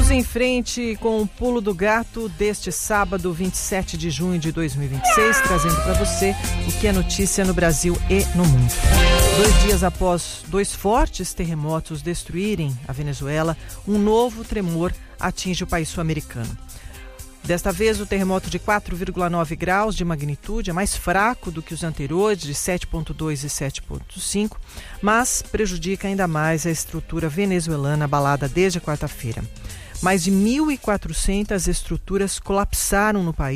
Vamos em frente com o Pulo do Gato deste sábado, 27 de junho de 2026, trazendo para você o que é notícia no Brasil e no mundo. 2 dias após 2 fortes terremotos destruírem a Venezuela, um novo tremor atinge o país sul-americano. Desta vez, o terremoto de 4,9 graus de magnitude é mais fraco do que os anteriores, de 7,2 e 7,5, mas prejudica ainda mais a estrutura venezuelana abalada desde a quarta-feira. Mais de 1.400 estruturas colapsaram no país